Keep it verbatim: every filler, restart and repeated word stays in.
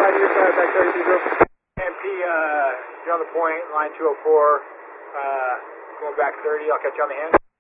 five years, uh, back thirty-two group. M P, uh, you're on the point, line two oh four, uh, going back thirty, I'll catch you on the hand.